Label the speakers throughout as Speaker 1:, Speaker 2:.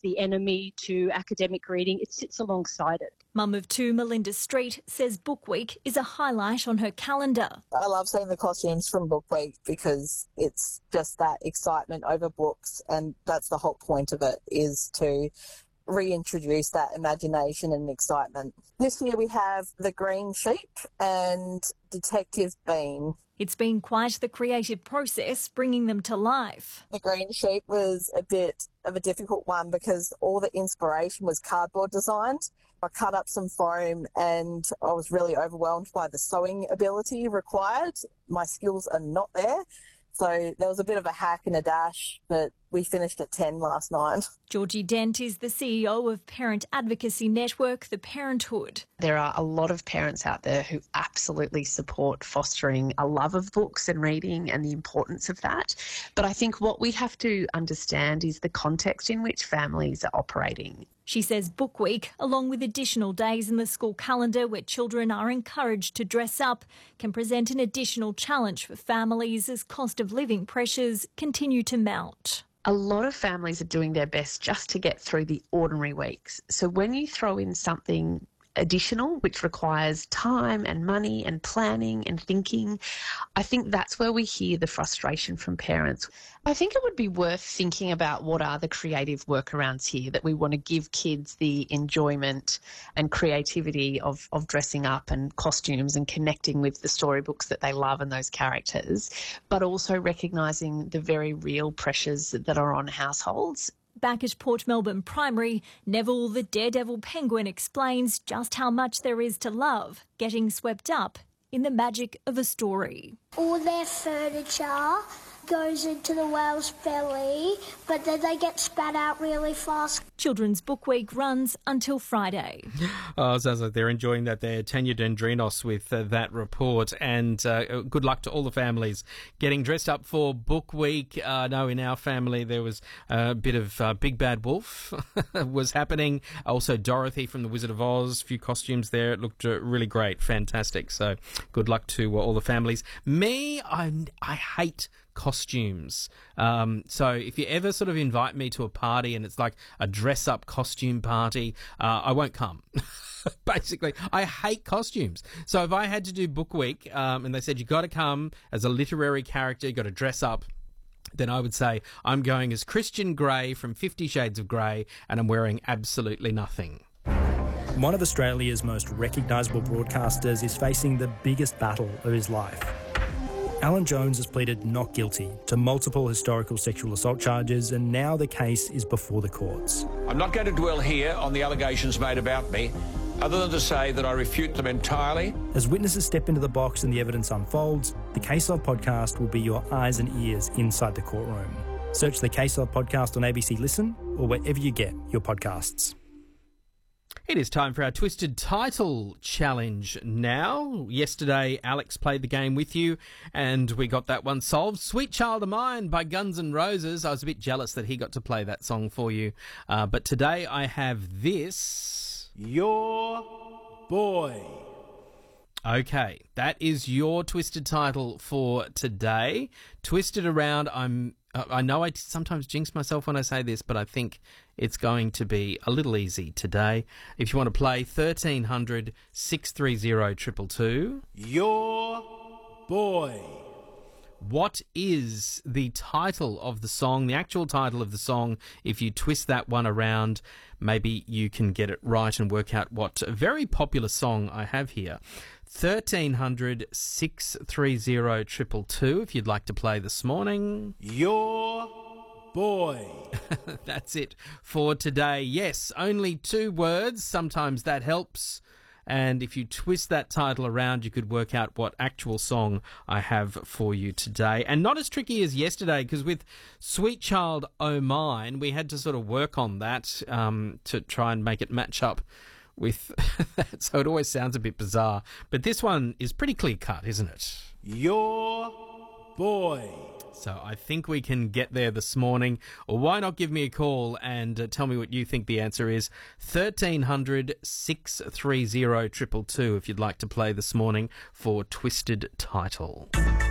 Speaker 1: the enemy to academic reading. It sits alongside it.
Speaker 2: Mum of two, Melinda Street, says Book Week is a highlight on her calendar.
Speaker 3: I love seeing the costumes from Book Week because it's just that excitement over books, and that's the whole point of it, is to reintroduce that imagination and excitement. This year we have The Green Sheep and Detective Bean.
Speaker 2: It's been quite the creative process bringing them to life.
Speaker 3: The Green Sheep was a bit of a difficult one because all the inspiration was cardboard designed. I cut up some foam and I was really overwhelmed by the sewing ability required. My skills are not there. So there was a bit of a hack and a dash, but we finished at 10 last night.
Speaker 2: Georgie Dent is the CEO of parent advocacy network, The Parenthood.
Speaker 4: There are a lot of parents out there who absolutely support fostering a love of books and reading and the importance of that. But I think what we have to understand is the context in which families are operating.
Speaker 2: She says Book Week, along with additional days in the school calendar where children are encouraged to dress up, can present an additional challenge for families as cost of living pressures continue to mount.
Speaker 4: A lot of families are doing their best just to get through the ordinary weeks. So when you throw in something additional, which requires time and money and planning and thinking, I think that's where we hear the frustration from parents. I think it would be worth thinking about what are the creative workarounds here that we want to give kids the enjoyment and creativity of dressing up and costumes and connecting with the storybooks that they love and those characters, but also recognising the very real pressures that are on households.
Speaker 2: Back at Port Melbourne Primary, Neville the Daredevil Penguin explains just how much there is to love getting swept up in the magic of a story.
Speaker 5: All their furniture goes into the whale's belly, but then they get spat out really fast.
Speaker 2: Children's Book Week runs until Friday.
Speaker 6: Oh, sounds like they're enjoying that there. Tanya Dendrinos with that report. And good luck to all the families getting dressed up for Book Week. I know in our family there was a bit of Big Bad Wolf was happening. Also Dorothy from The Wizard of Oz, a few costumes there. It looked really great. Fantastic. So good luck to all the families. Me, I hate costumes. So if you ever sort of invite me to a party and it's like a dress-up costume party, I won't come. Basically, I hate costumes. So if I had to do Book Week and they said you got to come as a literary character, you got to dress up, then I would say I'm going as Christian Grey from 50 Shades of Grey and I'm wearing absolutely nothing.
Speaker 7: One of Australia's most recognisable broadcasters is facing the biggest battle of his life. Alan Jones has pleaded not guilty to multiple historical sexual assault charges, and now the case is before the courts.
Speaker 8: I'm not going to dwell here on the allegations made about me, other than to say that I refute them entirely.
Speaker 7: As witnesses step into the box and the evidence unfolds, the Case Log podcast will be your eyes and ears inside the courtroom. Search the Case Log podcast on ABC Listen or wherever you get your podcasts.
Speaker 6: It is time for our Twisted Title Challenge now. Yesterday, Alex played the game with you and we got that one solved. Sweet Child of Mine by Guns N' Roses. I was a bit jealous that he got to play that song for you. But today I have this.
Speaker 9: Your Boy.
Speaker 6: Okay, that is your Twisted Title for today. Twisted around, I know I sometimes jinx myself when I say this, but I think it's going to be a little easy today. If you want to play 1300 630 222.
Speaker 9: Your Boy.
Speaker 6: What is the title of the song, the actual title of the song? If you twist that one around, maybe you can get it right and work out what a very popular song I have here. 1300 630 222 if you'd like to play this morning.
Speaker 9: Your Boy.
Speaker 6: That's it for today. Yes, only 2 words. Sometimes that helps. And if you twist that title around, you could work out what actual song I have for you today. And not as tricky as yesterday, because with Sweet Child O' Mine, we had to sort of work on that to try and make it match up with that. So it always sounds a bit bizarre. But this one is pretty clear-cut, isn't it?
Speaker 9: Your Boy.
Speaker 6: So I think we can get there this morning. Or why not give me a call and tell me what you think the answer is. 1300 630 222 if you'd like to play this morning for Twisted Title.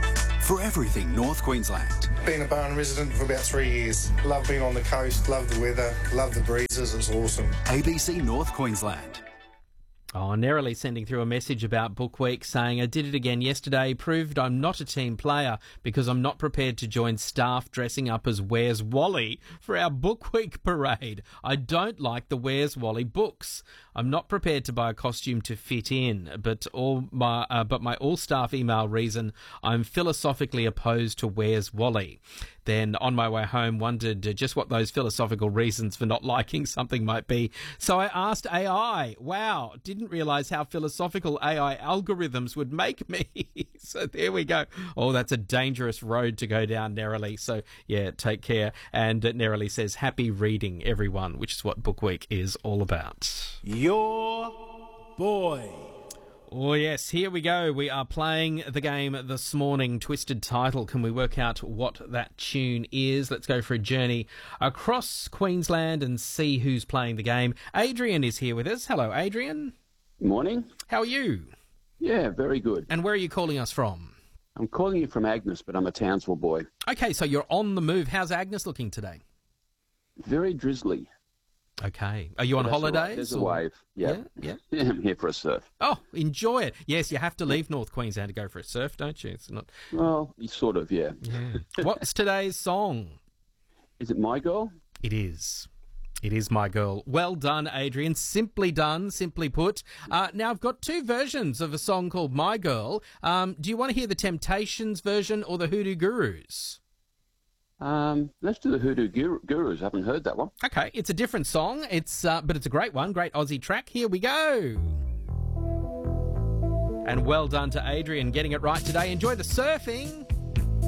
Speaker 10: for everything North Queensland.
Speaker 11: Been a Barn resident for about 3 years. Love being on the coast, love the weather, love the breezes, it's awesome.
Speaker 10: ABC North Queensland.
Speaker 6: Oh, Nerily sending through a message about Book Week saying, I did it again yesterday, proved I'm not a team player because I'm not prepared to join staff dressing up as Where's Wally for our Book Week parade. I don't like the Where's Wally books. I'm not prepared to buy a costume to fit in, but my all-staff email reason, I'm philosophically opposed to Where's Wally. Then on my way home wondered just what those philosophical reasons for not liking something might be. So I asked AI. Wow, didn't realise how philosophical AI algorithms would make me. So there we go. Oh, that's a dangerous road to go down, Nerily. So yeah, take care. And Nerily says, happy reading, everyone, which is what Book Week is all about.
Speaker 9: Your boy.
Speaker 6: Oh, yes, here we go. We are playing the game this morning. Twisted Title. Can we work out what that tune is? Let's go for a journey across Queensland and see who's playing the game. Adrian is here with us. Hello, Adrian.
Speaker 12: Morning.
Speaker 6: How are you?
Speaker 12: Yeah, very good.
Speaker 6: And where are you calling us from?
Speaker 12: I'm calling you from Agnes, but I'm a Townsville boy.
Speaker 6: Okay, so you're on the move. How's Agnes looking today?
Speaker 12: Very drizzly.
Speaker 6: Okay. Are you on holidays?
Speaker 12: Right. There's a wave. Yeah. I'm here for a surf.
Speaker 6: Oh, enjoy it. Yes, you have to leave North Queensland to go for a surf, don't you? It's not.
Speaker 12: Well, sort of, yeah.
Speaker 6: What's today's song?
Speaker 12: Is it My Girl?
Speaker 6: It is. It is My Girl. Well done, Adrian. Simply done, simply put. Now, I've got two versions of a song called My Girl. Do you want to hear the Temptations version or the Hoodoo Gurus?
Speaker 12: Let's do the Hoodoo Gurus. I haven't heard that one.
Speaker 6: Okay, it's a different song. But it's a great one. Great Aussie track. Here we go. And well done to Adrian getting it right today. Enjoy the surfing.